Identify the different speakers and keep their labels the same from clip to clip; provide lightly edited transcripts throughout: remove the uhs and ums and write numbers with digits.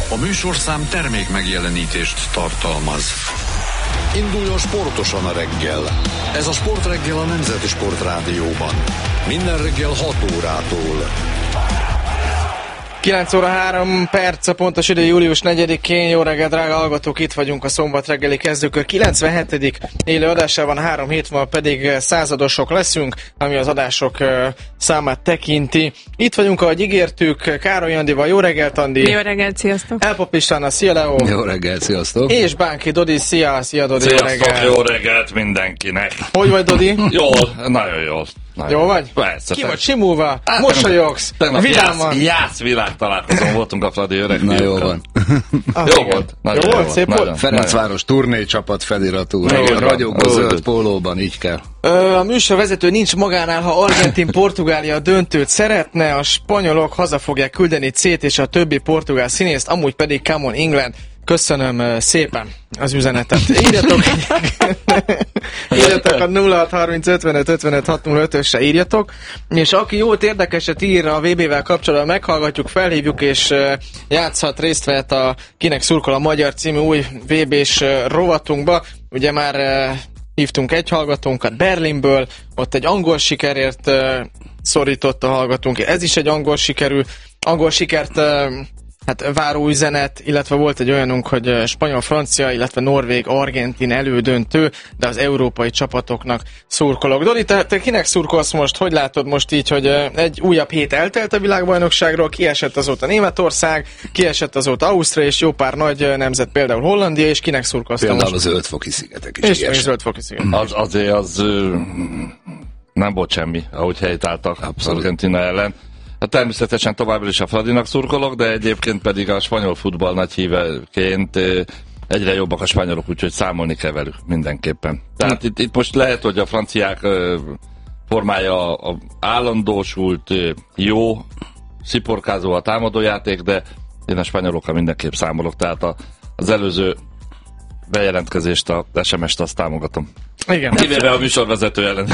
Speaker 1: A műsorszám termék megjelenítést tartalmaz. Induljon sportosan a reggel. Ez a Sportreggel a Nemzeti Sportrádióban. Minden reggel 6 órától.
Speaker 2: 9 óra 3 perc a pontos idő, július 4-én. Jó reggel, drága hallgatók, itt vagyunk a szombat reggeli kezdőkör 97. élő adásában, 3 hét múlva pedig századosok leszünk, ami az adások számát tekinti. Itt vagyunk, ahogy ígértük, Károly Andival. Jó reggelt, Andi!
Speaker 3: Jó reggelt, sziasztok!
Speaker 2: Elpop Istvánnal, szia Leo!
Speaker 4: Jó reggelt, sziasztok!
Speaker 2: És Bánki Dodi, szia Dodi!
Speaker 5: Sziasztok, jó reggelt mindenkinek!
Speaker 2: Hogy vagy, Dodi?
Speaker 5: Jól, nagyon jól.
Speaker 2: Jó vagy?
Speaker 5: Persze.
Speaker 2: Ki vagy simulva? Mosolyogsz? Vidáman?
Speaker 5: Jász világtalálkozón voltunk a Fradi öreg.
Speaker 4: Na jó van.
Speaker 5: Jó volt.
Speaker 2: Jó volt, szép volt.
Speaker 4: Ferencváros turné csapat feliratú. Ragyogó zöld pólóban, így kell.
Speaker 2: A műsorvezető nincs magánál, ha Argentin-Portugália döntőt szeretne, a spanyolok haza fogják küldeni C-t és a többi portugál színészt, amúgy pedig Come on England. Köszönöm szépen az üzenetet. Írjatok a 0630 írjatok, és aki jót érdekeset ír a VB-vel kapcsolatban, meghallgatjuk, felhívjuk, és játszhat, részt vehet a Kinek szurkol a magyar című új VB-s rovatunkba. Ugye már hívtunk egy hallgatónkat Berlinből, ott egy angol sikerért szorított a hallgatónk. Ez is egy angol sikert váró üzenet, illetve volt egy olyanunk, hogy spanyol-francia, illetve norvég-argentin elődöntő, de az európai csapatoknak szurkolok. Dori, te kinek szurkolsz most? Hogy látod most így, hogy egy újabb hét eltelt a világbajnokságról, kiesett azóta Németország, kiesett azóta Ausztria, és jó pár nagy nemzet, például Hollandia, és kinek szurkolsz most?
Speaker 4: Például a Zöld-foki szigetek is.
Speaker 2: És Zöld-foki szigetek.
Speaker 5: Az nem volt semmi, ahogy helytáltak Argentina ellen. Hát természetesen továbbra is a Fradinak szurkolok, de egyébként pedig a spanyol futball nagy híveként egyre jobbak a spanyolok, úgyhogy számolni kell velük mindenképpen. Tehát itt most lehet, hogy a franciák formája a állandósult, jó, sziporkázó a támadójáték, de én a spanyolokkal mindenképp számolok, tehát az előző bejelentkezést, a SMS-t azt támogatom.
Speaker 2: Igen.
Speaker 5: Kivéve a műsorvezető ellen.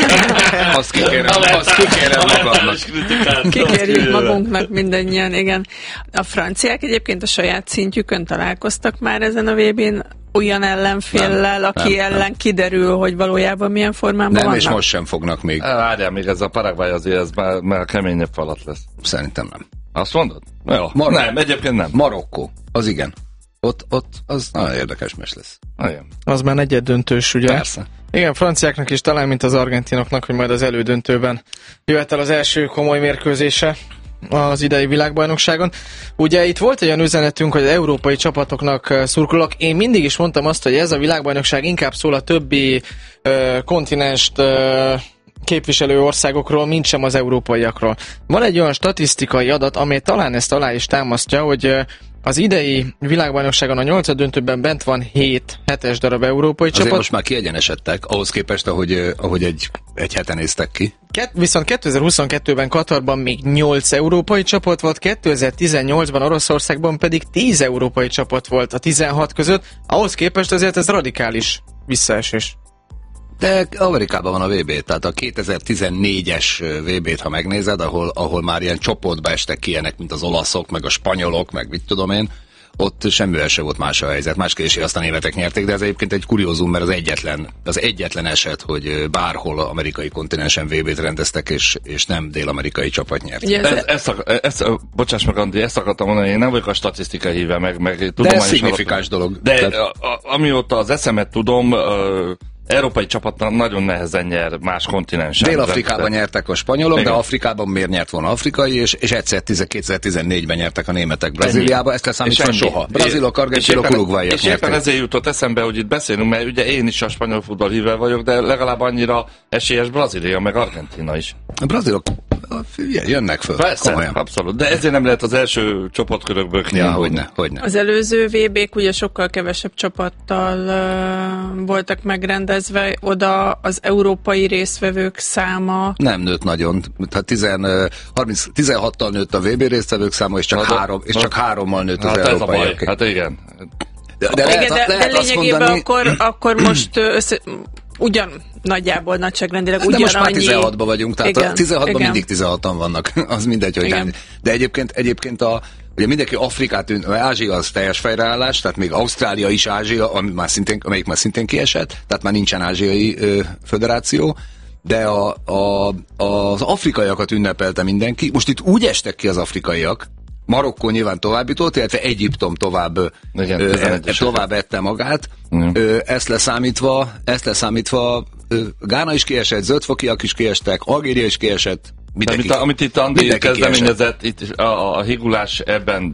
Speaker 4: Azt kikérem magadnak.
Speaker 3: Kikérjük magunknak mindannyian, igen. A franciák egyébként a saját szintjükön találkoztak már ezen a VB-n olyan ellenféllel, aki ellen kiderül, hogy valójában milyen formában vannak?
Speaker 4: Nem, és most sem fognak még.
Speaker 5: Várjál, még ez a Paraguay azért, ez már keményebb falat lesz.
Speaker 4: Szerintem nem.
Speaker 5: Azt mondod? Jó. Nem, egyébként nem.
Speaker 4: Marokkó, az igen. Ott az nagyon érdekes mes lesz.
Speaker 5: Igen.
Speaker 2: Az már negyeddöntős, ugye?
Speaker 4: Persze.
Speaker 2: Igen, franciáknak is talán, mint az argentinoknak, hogy majd az elődöntőben jöhet el az első komoly mérkőzése az idei világbajnokságon. Ugye itt volt egy olyan üzenetünk, hogy az európai csapatoknak szurkolok. Én mindig is mondtam azt, hogy ez a világbajnokság inkább szól a többi kontinenst képviselő országokról, mint sem az európaiakról. Van egy olyan statisztikai adat, amely talán ezt alá is támasztja, hogy az idei világbajnokságon a 8. döntőben bent van 7 darab európai
Speaker 4: azért
Speaker 2: csapat.
Speaker 4: most már kiegyenesedtek, ahhoz képest, ahogy egy heten néztek ki.
Speaker 2: Viszont 2022-ben Katarban még 8 európai csapat volt, 2018-ban Oroszországban pedig 10 európai csapat volt a 16 között, ahhoz képest azért ez radikális visszaesés.
Speaker 4: De Amerikában van a VB, tehát a 2014-es VB-t, ha megnézed, ahol már ilyen csoportba estek ki ilyenek, mint az olaszok, meg a spanyolok, meg mit tudom én, ott semmivel se volt más a helyzet. Más kérdés, azt a németek nyerték, de ez egyébként egy kuriózum, mert az egyetlen eset, hogy bárhol amerikai kontinensen VB-t rendeztek, és nem dél-amerikai csapat nyert.
Speaker 5: Bocsáss meg, Andi, ezt akartam mondani, én nem vagyok a statisztikai híve, meg
Speaker 4: de ez szignifikáns dolog.
Speaker 5: De amióta az eszemet tudom, európai csapatnak nagyon nehezen nyer más kontinensen.
Speaker 4: Dél-Afrikában nyertek a spanyolok, igen. De Afrikában miért nyert volna afrikai, és egyszer 2014-ben nyertek a németek Brazíliába, ezt leszámítva soha. Brazilok, argentinok, uruguayiak
Speaker 5: nyertek. És éppen ezért jutott eszembe, hogy itt beszélünk, mert ugye én is a spanyol futball híve vagyok, de legalább annyira esélyes Brazília, meg Argentina is.
Speaker 4: A brazilok jönnek föl.
Speaker 5: Persze, komolyan. Abszolút. De ezért nem lehet az első csoportkörökből kiindulni.
Speaker 4: Ja, hogyne.
Speaker 3: Az előző VB-k ugye sokkal kevesebb csapattal voltak megrendezve, oda az európai résztvevők száma...
Speaker 4: Nem nőtt nagyon. Tehát 16-tal nőtt a VB résztvevők száma, és csak 3-mal nőtt az európaiak.
Speaker 5: Hát igen.
Speaker 3: De lényegében akkor most nagyjából nagyságrendileg
Speaker 4: de
Speaker 3: ugyanannyi.
Speaker 4: most már 16-ban vagyunk, tehát
Speaker 3: igen,
Speaker 4: 16-ban
Speaker 3: igen.
Speaker 4: mindig 16-an vannak, az mindegy, hogy hány. De egyébként ugye mindenki Afrikát, Ázsia az teljes fejreállás, tehát még Ausztrália is Ázsia, amelyik már szintén kiesett, tehát már nincsen ázsiai föderáció, de az afrikaiakat ünnepelte mindenki. Most itt úgy estek ki az afrikaiak, Marokkó nyilván tovább jutott, illetve Egyiptom tovább ette magát. Ezt leszámítva Gána is kiesett, zöldfokiak is kiestek, Algéria is kiesett.
Speaker 5: Amit itt Andi kezdeményezett, itt a higulás ebben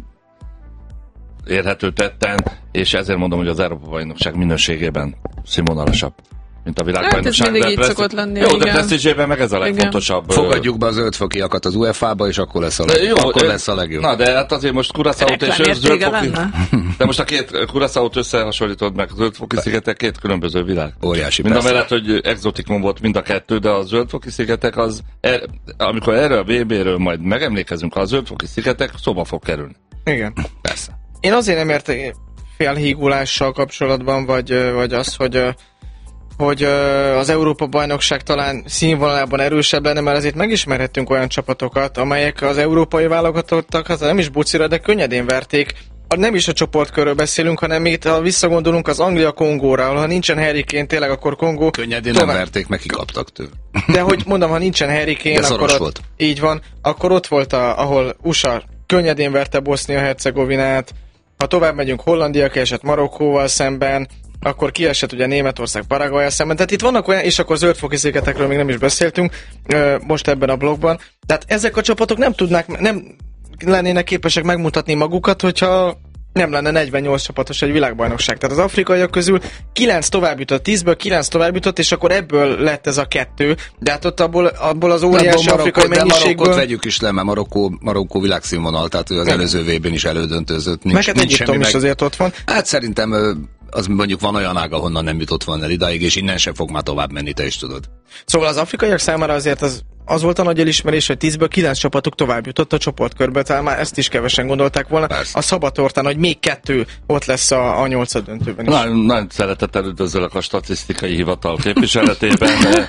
Speaker 5: érhető tetten, és ezért mondom, hogy az Európa-bajnokság minőségében színvonalasabb, mint a világbajnokság.
Speaker 3: Hát ez mindig így szokott lenni.
Speaker 5: Jó, de presztízsében meg ez a legfontosabb.
Speaker 4: Fogadjuk be a zöldfokiakat az UEFA-ba, és akkor lesz a legjobb.
Speaker 5: Na, de hát azért most Curaçaót és zöldfoki... De most a két Curaçaót összehasonlítod meg, a zöldfoki szigetek két különböző világ.
Speaker 4: Óriási.
Speaker 5: Mind a mellett, hogy exotikum volt mind a kettő, de a zöldfoki szigetek amikor erre a VB-ről majd megemlékezünk, a zöldfoki szigetek szóba fog kerülni.
Speaker 2: Igen.
Speaker 4: Persze.
Speaker 2: Én azért nem értek félhígulással kapcsolatban, vagy az, hogy az Európa-bajnokság talán színvonalában erősebb lenne, mert azért megismerhettünk olyan csapatokat, amelyek az európai válogatottak, hát nem is bucira, de könnyedén verték. Nem is a csoportkörről beszélünk, hanem itt, ha visszagondolunk az Anglia-Kongóra, ahol ha nincsen Harry Kane, tényleg akkor Kongó...
Speaker 4: Könnyedén nem verték, meg kikaptak tőle.
Speaker 2: De hogy mondom, ha nincsen Harry Kane, akkor ott, volt. Így van, akkor ott volt, ahol USA könnyedén verte Bosznia-Hercegovinát, ha tovább megyünk, Hollandia kiesett Marokkóval szemben, akkor kiesett ugye Németország Paraguayyal szemben. Tehát itt vannak olyan, és akkor zöldfoki szigetekről még nem is beszéltünk most ebben a blogban. Tehát ezek a csapatok nem lennének képesek megmutatni magukat, hogyha nem lenne 48 csapatos egy világbajnokság. Tehát az afrikaiak közül 9 tovább jutott, 10-ből 9 tovább jutott, és akkor ebből lett ez a 2. De hát ott abból az óriási afrikai mennyiségből...
Speaker 4: Marokkót vegyük is le, mert Marokkó világszínvonal, tehát az előző VB-n is elődöntözött.
Speaker 2: Meg hát Egyiptom is azért ott van.
Speaker 4: Hát szerintem az mondjuk van olyan ág, ahonnan nem jutott volna el idáig, és innen sem fog már tovább menni, te is tudod.
Speaker 2: Szóval az afrikaiak számára azért az volt a nagy elismerés, hogy 10-ből 9 csapatuk tovább jutott a csoportkörbe, tehát már ezt is kevesen gondolták volna. Persze. A szabadtortán, hogy még 2 ott lesz a 8. döntőben is.
Speaker 5: Nagyon szeretettel üdvözlök a statisztikai hivatal képviseletében.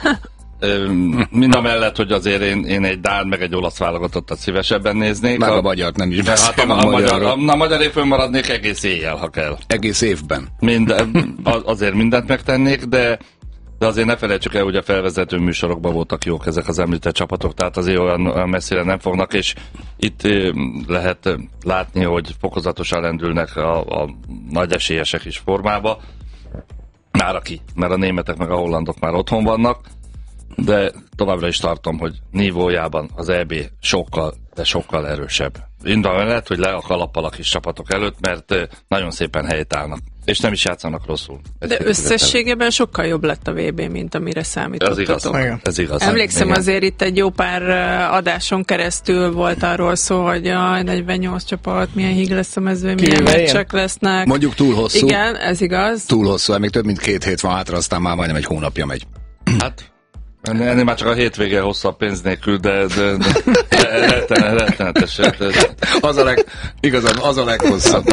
Speaker 5: Mind a mellett, hogy azért én egy dán meg egy olasz válogatottat szívesebben néznék.
Speaker 4: Meg a magyart nem is
Speaker 5: beszélem. A magyar évben maradnék egész éjjel, ha kell.
Speaker 4: Egész évben.
Speaker 5: Azért mindent megtennék, de azért ne felejtsük el, hogy a felvezető műsorokban voltak jók ezek az említett csapatok, tehát azért olyan messzire nem fognak, és itt lehet látni, hogy fokozatosan lendülnek a nagy esélyesek is formába. Mert a németek meg a hollandok már otthon vannak, de továbbra is tartom, hogy nívójában az EB sokkal, de sokkal erősebb. Minden lehet, hogy le a kalappal a kis csapatok előtt, mert nagyon szépen helyt állnak. És nem is játszanak rosszul.
Speaker 3: De összességében sokkal jobb lett a VB, mint amire számítottatok.
Speaker 5: Ez igaz.
Speaker 3: Emlékszem, azért itt egy jó pár adáson keresztül volt arról szó, hogy 48 csapat, milyen híg lesz a mezőn, milyen meccsek lesznek.
Speaker 4: Mondjuk túl hosszú.
Speaker 3: Igen, ez igaz.
Speaker 4: Túl hosszú, még több mint 2 hét van hátra, aztán már majdnem egy hónapja megy.
Speaker 5: Hát... Ennél már csak a hétvége hosszabb pénz nélkül, de rettenetes.
Speaker 4: Igazán az a leghosszabb.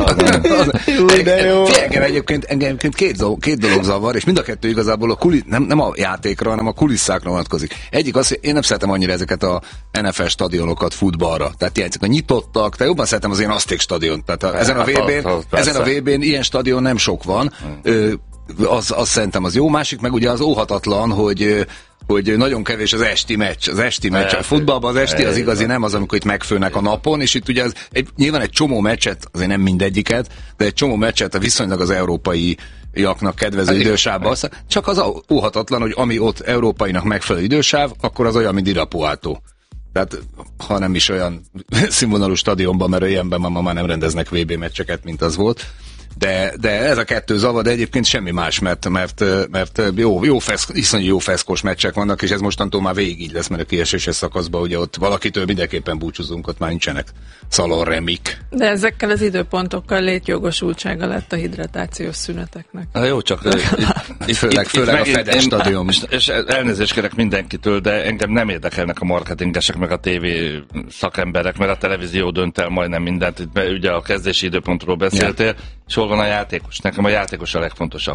Speaker 4: Egyébként két dolog zavar, és mind a kettő igazából nem a játékra, hanem a kulisszákra vonatkozik. Egyik az, hogy én nem szeretem annyira ezeket a NFL stadionokat futballra. Tehát ilyenek a nyitottak, de jobban szeretem az ilyen Azték stadiont. Tehát ezen a VB-n ilyen stadion nem sok van. Az szerintem az jó. Másik meg ugye az óhatatlan, hogy nagyon kevés az esti meccs. Az esti meccs. A futballban az esti az igazi, nem az, amikor itt megfőnek a napon, és itt ugye nyilván egy csomó meccset, azért nem mindegyiket, de egy csomó meccset a viszonylag az európaiaknak kedvező idősávban. Csak az óhatatlan, hogy ami ott európainak megfelelő idősáv, akkor az olyan, mint Irapuátó. Tehát, ha nem is olyan színvonalú stadionban, mert ilyenben már nem rendeznek VB meccseket, mint az volt. De ez a kettő zavar, de egyébként semmi más, mert iszonyú jó feszkos meccsek vannak, és ez mostantól már végig így lesz, mert a kieséses szakaszban ugye ott valakitől mindenképpen búcsúzunk, ott már nincsenek szalonremik.
Speaker 3: De ezekkel az időpontokkal létjogosultsága lett a hidratációs szüneteknek.
Speaker 5: Jó, csak
Speaker 4: főleg a Fedes stadion.
Speaker 5: És elnézést kérek mindenkitől, de engem nem érdekelnek a marketingesek, meg a tévé szakemberek, mert a televízió dönt el majdnem mindent. Itt ugye a kezdési időpontról beszéltél, és hol van a játékos? Nekem a játékos a legfontosabb.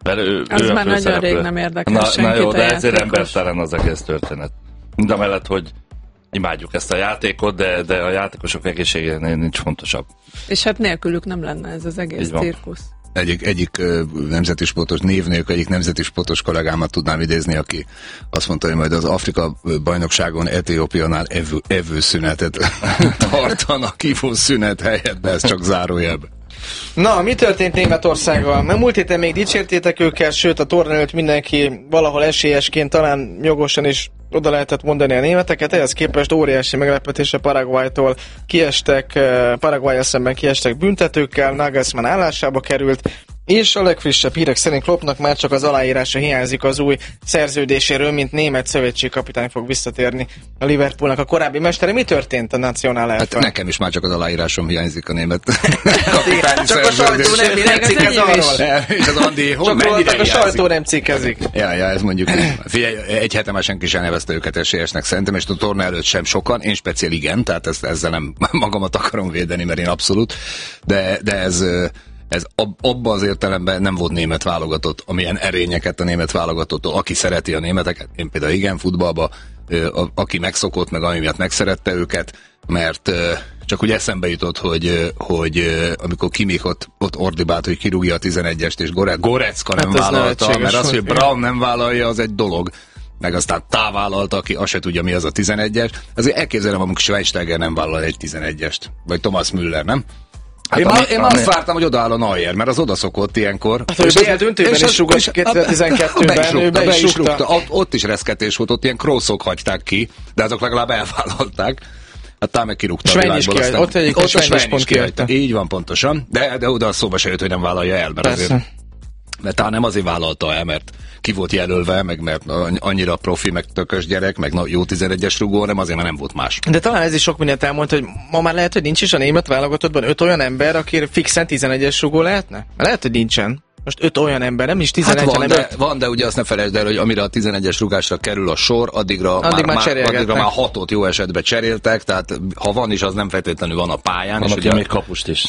Speaker 3: Az már nagyon rég nem érdekel senkit.
Speaker 5: Na jó, de ezért embertelen az egész történet. Mindamellett, hogy imádjuk ezt a játékot, de a játékosok egészségénél nincs fontosabb.
Speaker 3: És hát nélkülük nem lenne ez az egész cirkusz.
Speaker 4: Egyik nemzeti sportos név nélkül egyik nemzeti sportos kollégámat tudnám idézni, aki azt mondta, hogy majd az Afrika bajnokságon Etiópiánál evőszünetet tartanak, ivószünet helyett, de ez csak zárójelben.
Speaker 2: Na, mi történt Németországgal? Mert múlt héten még dicsértétek őket, sőt a torna előtt mindenki valahol esélyesként talán jogosan is oda lehetett mondani a németeket, ehhez képest óriási meglepetése Paraguaytól kiestek, Paraguayjal szemben kiestek büntetőkkel, Nagelsmann állásába került, és a legfrissebb hírek szerint Kloppnak már csak az aláírása hiányzik az új szerződéséről, mint német szövetségkapitány fog visszatérni a Liverpoolnak a korábbi mestere. Mi történt a Nacional elfen?
Speaker 4: Hát nekem is már csak az aláírásom hiányzik a német kapitányi
Speaker 2: csak a sajtó nem cikkez arról.
Speaker 4: És az Andi,
Speaker 2: csak a sajtó nem cikkezik.
Speaker 4: Ja, ez mondjuk. Figyelj, egy hete már senki sem nevezte őket esélyesnek szerintem, és a torna előtt sem sokan, én speciál igen, tehát ezzel nem magamat akarom védeni, mert én abszolút, de ez abban az értelemben nem volt német válogatott, amilyen erényeket a német válogatottól, aki szereti a németeket, én például igen, futballba, aki megszokott, meg ami miatt megszerette őket, mert csak úgy eszembe jutott, hogy amikor Kimmich ott ordibált, hogy kirúgja a 11-est, és Goretzka nem vállalta, mert az, hogy Braun nem vállalja, az egy dolog, meg aztán vállalta, aki azt se tudja, mi az a 11-es. Azért elképzelem, amikor Schweinsteiger nem vállal egy 11-est, vagy Thomas Müller, nem? Hát én már azt vártam, hogy odaáll a Neuer, mert az odaszokott ilyenkor.
Speaker 2: Hát, hogy BL döntőben is rúgott 2012-ben, ő be is rúgta.
Speaker 4: Ott is reszketés volt, ott ilyen crossok hagyták ki, de azok legalább elvállalták. Hát talán meg kirúgta a világból.
Speaker 2: Ott egyik a Sven is pont kihagyta.
Speaker 4: Így van pontosan, de oda szóba se jött, hogy nem vállalja el, mert azért, mert talán nem azért vállalta el, mert ki volt jelölve, meg mert annyira profi, meg tökös gyerek, meg jó 11-es rugó, hanem azért, mert nem volt más.
Speaker 2: De talán ez is sok mindent elmond, hogy ma már lehet, hogy nincs is a német válogatottban 5 olyan ember, aki fixen 11-es rugó lehetne? Lehet, hogy nincsen. Most 5 olyan ember, nem is 11,
Speaker 4: hát van, de ugye azt ne felejtsd el, hogy amire a 11-es rugásra kerül a sor, addigra már 6-ot jó esetben cseréltek, tehát ha van is, az nem feltétlenül van a pályán.
Speaker 5: Van, és ugye még kapust is.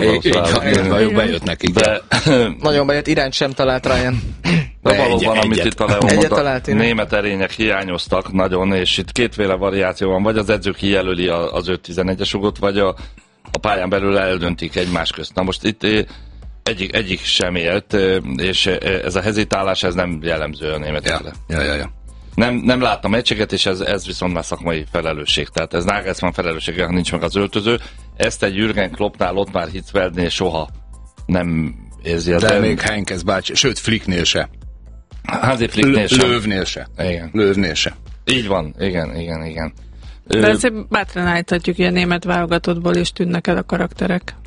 Speaker 4: Nagyon bejött nekik.
Speaker 2: Nagyon bejött, irányt sem talált Ryan.
Speaker 5: De valóban, amit itt a Leon mondta, német erények hiányoztak nagyon, és itt kétféle variáció van, vagy az edző kijelöli az 5-11-es rugót, vagy a pályán belül eldöntik egymás közt. Na most itt egyik sem élt, és ez a hezitálás, ez nem jellemző a németekre.
Speaker 4: Ja.
Speaker 5: Nem láttam egységet, és ez viszont már szakmai felelősség. Tehát ez Nagelsmann felelőssége, ha nincs meg az öltöző. Ezt egy Jürgen Kloppnál, ott már Hitzfeldnél soha nem érzi az
Speaker 4: de még Heinkes bácsi, sőt Flicknél se.
Speaker 5: Hansi Flicknél sem.
Speaker 4: Lövnél se.
Speaker 5: Igen.
Speaker 4: Lövnél se.
Speaker 5: Így van, igen.
Speaker 3: De ezt bátran állíthatjuk, hogy a német válogatottból is tűnnek el a karakterek.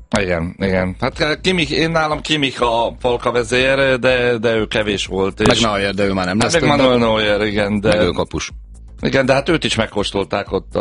Speaker 5: Igen. Hát nálam Kimmich a falkavezér, de ő kevés volt.
Speaker 4: Meg Neuer, de ő már nem lesz.
Speaker 5: Meg Manuel Neuer, igen.
Speaker 4: Meg ő kapus.
Speaker 5: Igen, de hát őt is megkóstolták ott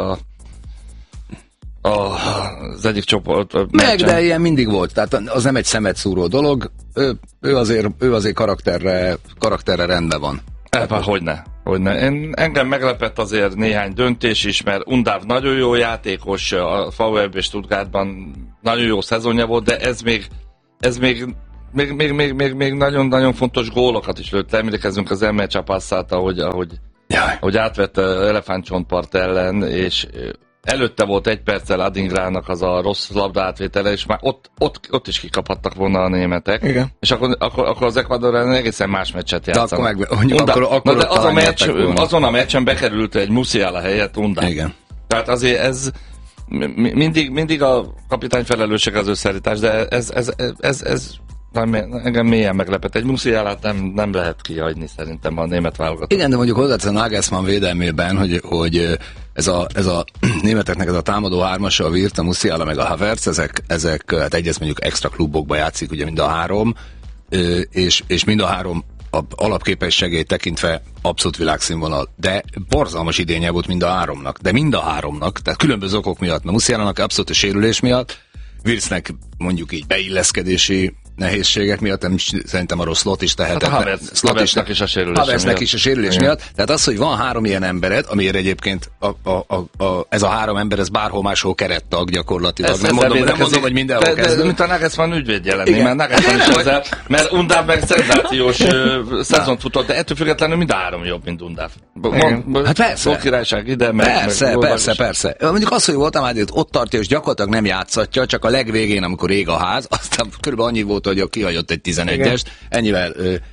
Speaker 5: az egyik csoport meccsen.
Speaker 4: De ilyen mindig volt, tehát az nem egy szemet szúró dolog, ő azért karakterre rendben van.
Speaker 5: Hogyne. Engem meglepett azért néhány döntés is, mert Undav nagyon jó játékos, a VfB Stuttgartban nagyon jó szezonja volt, de ez még nagyon-nagyon fontos gólokat is lőtt. Emlékezzünk az Emel Csapasszát, ahogy átvette Elefántcsontpart ellen, és előtte volt 1 perccel Adingrának az a rossz labdaátvétele, és már ott is kikaphattak volna a németek.
Speaker 2: Igen.
Speaker 5: És akkor az Ecuador ellen egészen más meccset játszanak.
Speaker 4: De
Speaker 5: azon a meccsen bekerült egy Musiala helyett Undá.
Speaker 4: Igen.
Speaker 5: Tehát azért ez mindig a kapitány felelősség az összeállítás, de ez engem mélyen meglepett. Egy Musialát nem lehet kihagyni szerintem a német válogatott.
Speaker 4: Igen, de mondjuk hozzáteszem Nagelsmann védelmében, hogy ez a németeknek ez a támadó hármasa, a Wirtz, a Musiala meg a Havertz, ezek hát egyes mondjuk extra klubokba játszik, ugye mind a három, és mind a három alapképességét tekintve abszolút világszínvonal, de borzalmas idénye volt mind a háromnak, tehát különböző okok miatt, mert Musialának abszolút a sérülés miatt, Wirtznek mondjuk így beilleszkedési nehézségek miatt, nem szerintem arról Slot is tehetett.
Speaker 5: Hát Havertznek is a sérülés miatt.
Speaker 4: Tehát az, hogy van 3 ilyen embered, amiért egyébként ez a 3 ember, ez bárhol máshol kerettag gyakorlatilag. Nem mondom, hogy mindenhol kezdő.
Speaker 5: Mint a Nagelsmann ügyvédje lenni, mert Nagelsmann is ezzel, mert Undár meg szenzációs szezont futott, de ettől függetlenül mind 3 jobb, mint Undár.
Speaker 4: Hát persze.
Speaker 5: Királyság ide,
Speaker 4: Persze. Mondjuk az, hogy voltam ott tartja, és gyakorlatilag nem játszatja, csak a legvégén, amikor ég a ház, aztán körülbelül annyi volt, hogy kihagyott egy 11-est, ennyivel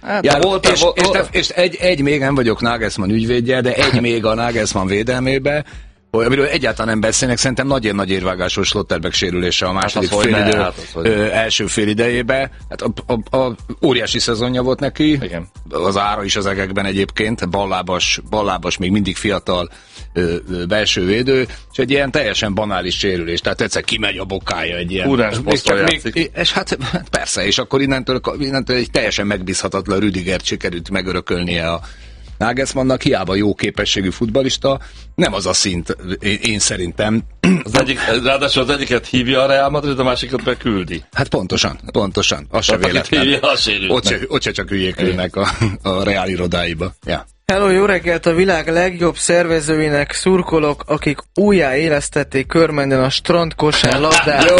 Speaker 4: és egy még nem vagyok Nagelsmann ügyvédje, de egy még a Nagelsmann védelmébe, amiről egyáltalán nem beszélnek, szerintem nagyon nagy érvágásos Schlotterbeck sérülése a második félidő első félidejébe. Hát a óriási szezonja volt neki, igen. Az ára is az egekben egyébként, ballábas, még mindig fiatal belső védő, és egy ilyen teljesen banális sérülés, tehát egyszer kimegy a bokája egy ilyen...
Speaker 5: Úrás poszton játszik.
Speaker 4: És hát persze, és akkor innentől egy teljesen megbízhatatlan Rüdigert sikerült megörökölnie a Nagelsmannnak, hiába jó képességű futballista, nem az a szint, én szerintem.
Speaker 5: Ráadásul az egyiket hívja a Real Madrid, a másikat meg küldi.
Speaker 4: Hát pontosan. Az se véletlen. Ott se csak hülyék ülnek a Real irodáiba. Ja.
Speaker 2: Hello, jó reggelt! A világ legjobb szervezőinek szurkolok, akik újjáélesztették Körmenden a strandkosár labdát.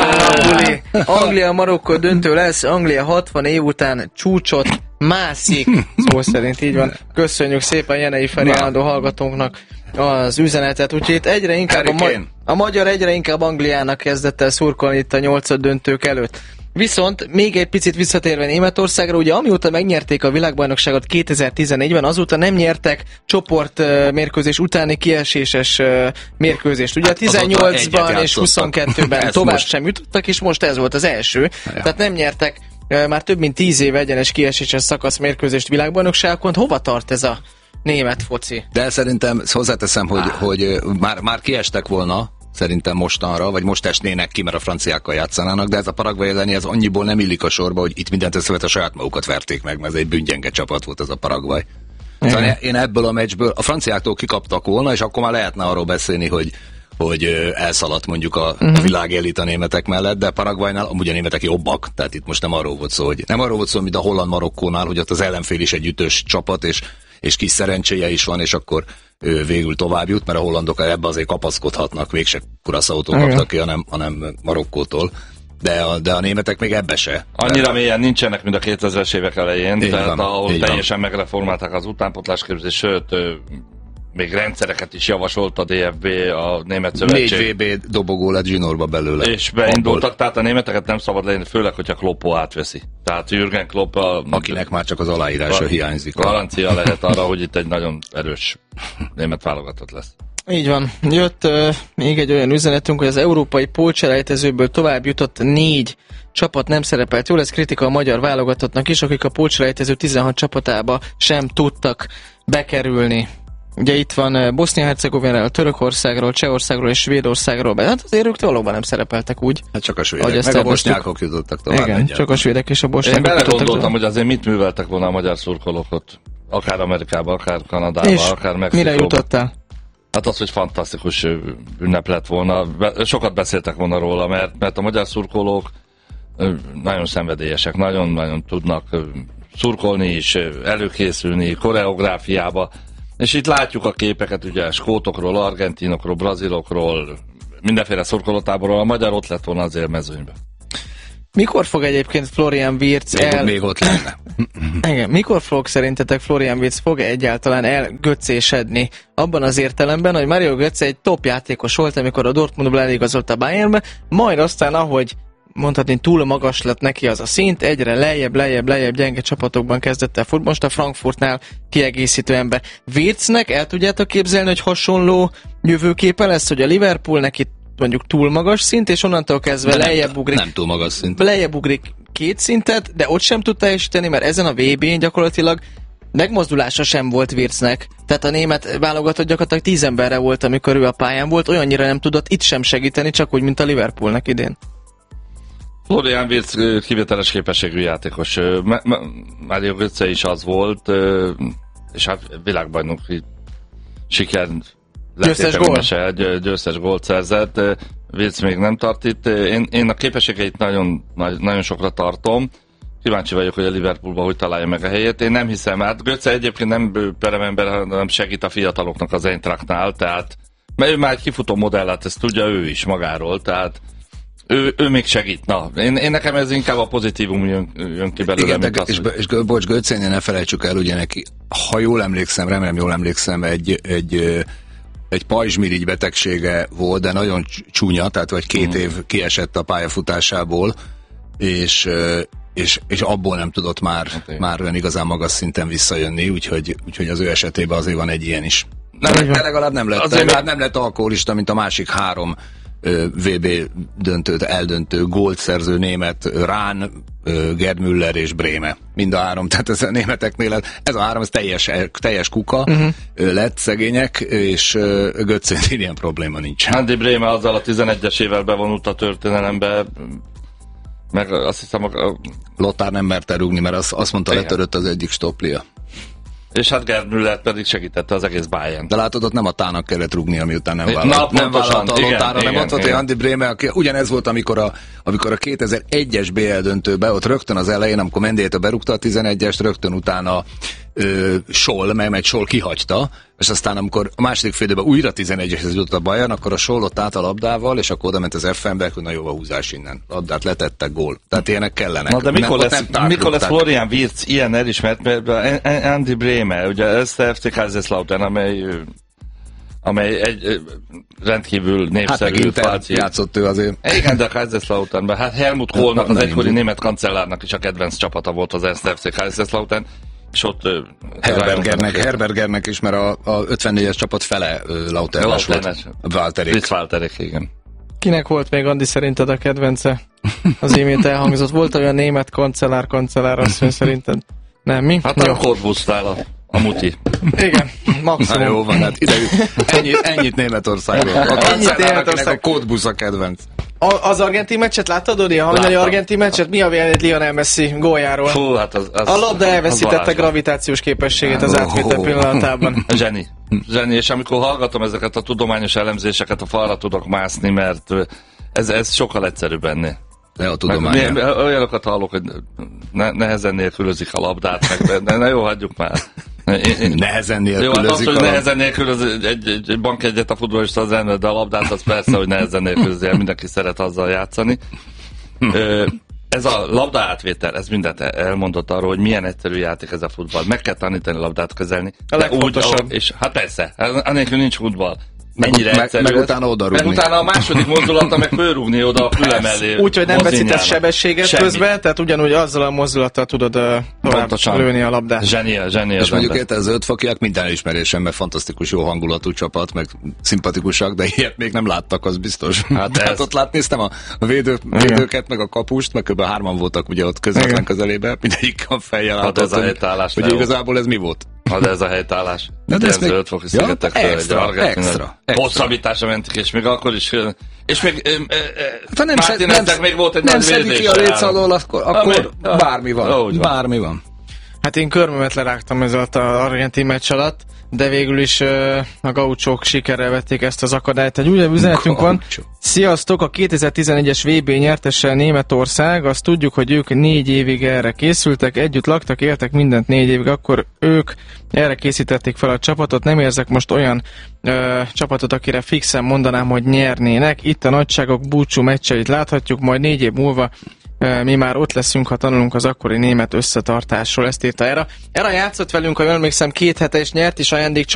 Speaker 2: Anglia-Marokkó döntő lesz, Anglia 60 év után csúcsot mászik. Szó szerint így van. Köszönjük szépen Jenei Feri állandó hallgatónknak az üzenetet. Úgyhogy itt egyre inkább a magyar egyre inkább Angliának kezdett el szurkolni itt a 8. döntők előtt. Viszont még egy picit visszatérve Németországra, ugye amióta megnyerték a világbajnokságot 2014-ben, azóta nem nyertek csoportmérkőzés utáni kieséses mérkőzést. Ugye hát 18-ban és 22-ben tovább sem jutottak, és most ez volt az első. Ja. Tehát nem nyertek már több mint 10 év egyenes kieséses szakasz mérkőzést világbajnokságokon. Hova tart ez a német foci?
Speaker 4: De szerintem hozzáteszem, hogy már kiestek volna, szerintem mostanra, vagy most esnének ki, mert a franciákkal játszanának, de ez a Paraguay elleni, ez annyiból nem illik a sorba, hogy itt mindent összevet a saját magukat verték meg, mert ez egy bűngyenge csapat volt ez a Paraguay. Szóval én ebből a meccsből a franciáktól kikaptak volna, és akkor már lehetne arról beszélni, hogy elszaladt mondjuk a világ elit a németek mellett, de Paraguaynál amúgy a németek jobbak, tehát itt most nem arról volt szó, mint a Holland-Marokkónál, hogy ott az ellenfél is egy ütős csapat, és kis szerencséje is van, és akkor ő végül tovább jut, mert a hollandok ebbe azért kapaszkodhatnak, végse Curaçaótól kaptak ki, hanem Marokkótól. De a németek még ebbe se.
Speaker 5: Annyira mélyen nincsenek, mint a 2000-es évek elején, tehát ahol teljesen megreformálták az utánpótlásképzést, sőt, még rendszereket is javasolt a DFB, a Német Szövetség.
Speaker 4: 4 VB dobogó lett zsinórba belőle.
Speaker 5: És beindultak, tehát a németeket nem szabad lenni, főleg, hogyha Kloppo átveszi. Tehát Jürgen Klopp
Speaker 4: akinek már csak az aláírása hiányzik.
Speaker 5: Garancia lehet arra, hogy itt egy nagyon erős német válogatott lesz.
Speaker 2: Így van. Jött még egy olyan üzenetünk, hogy az európai pótselejtezőből tovább jutott 4 csapat nem szerepelt. Jól, ez kritika a magyar válogatottnak is, akik a pótselejtező 16 csapatába sem tudtak bekerülni. Ugye itt van Bosznia-Hercegovináról, Törökországról, Csehországról és Svédországról, hát azért ők valóban nem szerepeltek úgy.
Speaker 4: Hát csak a svédek, meg a bosnyákok jutottak tovább.
Speaker 2: Igen, csak a svédek és a bosnyákok
Speaker 5: jutottak. Én belegondoltam, hogy azért mit műveltek volna a magyar szurkolók ott. Akár Amerikába, akár Kanadába,
Speaker 2: és
Speaker 5: akár Mexikóba.
Speaker 2: mire jutottál?
Speaker 5: Hát az, hogy fantasztikus ünnep lett volna. Sokat beszéltek volna róla, mert a magyar szurkolók nagyon szenvedélyesek, nagyon-nagyon tudnak szurkolni is, előkészülni, koreográfiába. És itt látjuk a képeket, ugye, skótokról, argentinokról, brazilokról, mindenféle szurkolótáborról, a magyar ott lett volna az élmezőnyben.
Speaker 2: Mikor fog egyébként Florian Wirtz
Speaker 4: még ott lenne.
Speaker 2: Igen, mikor fog szerintetek Florian Wirtz fog egyáltalán elgöccésedni? Abban az értelemben, hogy Mario Götze egy top játékos volt, amikor a Dortmundból eligazolt a Bayernbe, majd aztán, ahogy mondhatni, túl magas lett neki az a szint, egyre lejjebb gyenge csapatokban kezdett el futball, most a Frankfurtnál kiegészítő ember. Wirtznek el tudjátok képzelni, hogy hasonló jövőképe lesz, hogy a Liverpool neki mondjuk túl magas szint, és onnantól kezdve lejjebb ugrik.
Speaker 4: Nem túl magas szint.
Speaker 2: Lejjebb ugrik 2 szintet, de ott sem tud teljesíteni, mert ezen a VB-n gyakorlatilag megmozdulása sem volt Wirtznek. Tehát a német válogatott gyakorlatilag 10 emberre volt, amikor ő a pályán volt, olyannyira nem tudott itt sem segíteni, csak úgy, mint a Liverpoolnak idén.
Speaker 5: Florian Wirtz kivételes képességű játékos. Mario Götze is az volt, és hát világbajnoki siker győztes gólt szerzett. Wirtz még nem tart itt. Én a képességeit nagyon sokra tartom. Kíváncsi vagyok, hogy a Liverpoolban hogy találja meg a helyét. Én nem hiszem, hát Götze egyébként nem peremember, hanem segít a fiataloknak az Eintrachtnál, tehát mert ő már egy kifutó modellát, ezt tudja ő is magáról, tehát ő még segít. Na, én nekem ez inkább a pozitívum jön ki belőle.
Speaker 4: Igen, és bocs, Götzénél ne felejtsük el, ugye neki, ha jól emlékszem, remélem jól emlékszem, egy pajzsmirigy betegsége volt, de nagyon csúnya, tehát vagy 2 év kiesett a pályafutásából, és abból nem tudott már igazán magas szinten visszajönni, úgyhogy az ő esetében azért van egy ilyen is. De legalább nem lett alkoholista, mint a másik 3 VB eldöntő gólt szerző német, Rahn, Gerd Müller és Brehme. Mind a 3, tehát ez a németeknél, ez a 3 ez teljes kuka lett, szegények, és Götzénél ilyen probléma nincs.
Speaker 5: Andy Brehme azzal a 11-esével bevonult a történelembe, meg azt hiszem
Speaker 4: Lothar nem merte rúgni, mert azt mondta, letörött az egyik stoplia.
Speaker 5: És hát Gerd Müller pedig segítette az egész Bayern.
Speaker 4: De látod, ott nem a Tának kellett rúgni, ami után nem vállalta a Lothárra, nem mondta, hogy Andy Brehme, ugyanez volt, amikor a 2001-es BL döntőbe, ott rögtön az elején, amikor Mendyétől berúgta a 11-est, rögtön utána Scholl, mert Scholl kihagyta, és aztán amikor a második félidőben újra 11-eshez jutott a Bayern, akkor a Scholl ott állt a labdával, és akkor oda ment az FM-be, hogy na jó, a húzás innen. Labdát letettek, gól. Tehát ilyenek kellenek.
Speaker 5: Na de mikor lesz Florian Wirtz ilyen elismert, mert Andy Brehme, ugye ez a FC Kaiserslautern, amely egy rendkívül népszerű
Speaker 4: játszott ő azért.
Speaker 5: Igen, de a Kaiserslauternben. Hát Helmut Kohlnak, az egykori német kancellárnak is a kedvenc csapata volt az FC Kaiserslautern, és ott
Speaker 4: Herbergernek is, mert a 54-es csapat fele Lauternes volt.
Speaker 5: Fritz Walterék, igen.
Speaker 2: Kinek volt még, Andi, szerinted a kedvence? Az imént elhangzott. Volt olyan német kancellár asszony szerinted? Nem, mi?
Speaker 5: Hát a Cottbusnál a muti.
Speaker 2: Igen, maximum.
Speaker 4: Na jó van, hát ennyit Németországról. A kancellárnak a Cottbus a kedvenc.
Speaker 2: Az argentin meccset láttad, Odi? A hajnali argentin meccset? Mi a vélemény Lionel Messi góljáról?
Speaker 5: Fú, hát
Speaker 2: a labda elveszítette gravitációs képességét az átvétel pillanatában.
Speaker 5: Zseni, és amikor hallgatom ezeket a tudományos elemzéseket, a falra tudok mászni, mert ez sokkal egyszerűbb ennél.
Speaker 4: Ne a tudomány.
Speaker 5: Olyanokat hallok, hogy nehezen nélkülözik a labdát, de jó, hagyjuk már.
Speaker 4: Nehezen nélkülözik
Speaker 5: jó, hát azt, hogy nehezen nélkülözik egy bankjegyet a futballista az ember, de a labdát az persze, hogy nehezen nélkülözik, mindenki szeret azzal játszani. Ez a labda átvétel, ez mindent elmondott arról, hogy milyen egyszerű játék ez a futball. Meg kell tanítani a labdát kezelni.
Speaker 2: A legfontosabb.
Speaker 5: És hát persze, annélkül nincs futball. Mennyire egyszerű.
Speaker 4: Meg utána odarúgni.
Speaker 5: Meg utána a második mozdulata meg fölrúgni oda a füle mellé.
Speaker 2: Úgyhogy nem veszítesz sebességet közben, tehát ugyanúgy azzal a mozdulattal tudod tovább lőni a labdát.
Speaker 5: Zseni.
Speaker 4: És mondjuk az 5 fokiak minden elismerésem, mert fantasztikus jó hangulatú csapat, meg szimpatikusak, de ilyet még nem láttak, az biztos. Hát ott néztem a védőket, meg a kapust, meg kb. 3-an voltak ugye ott közvetlen közelében, mindegyik a fejjel látott, hogy igazából ez mi volt.
Speaker 5: De ez a helytállás.
Speaker 4: De ez még...
Speaker 5: 5 foki szigetektől
Speaker 4: extra.
Speaker 5: Hosszabbításra mentik, és még akkor is... És még
Speaker 4: Martineznek
Speaker 5: még volt egy
Speaker 4: nem
Speaker 5: nagy
Speaker 4: szedi ki a léc alól, akkor bármi van.
Speaker 2: Hát én körmömet lerágtam ez alatt az argentin meccs alatt, de végül is a gauchók sikerrel vették ezt az akadályt. Egy újabb üzenetünk van. Sziasztok! A 2011-es VB nyertese Németország. Azt tudjuk, hogy ők 4 évig erre készültek, együtt laktak, éltek mindent 4 évig, akkor ők erre készítették fel a csapatot. Nem érzek most olyan csapatot, akire fixen mondanám, hogy nyernének. Itt a nagyságok búcsú meccseit láthatjuk, majd 4 év múlva mi már ott leszünk, ha tanulunk az akkori német összetartásról, ezt írta Era. Era játszott velünk, ha jól emlékszem, 2 hete, és nyert is ajándékcsomagot.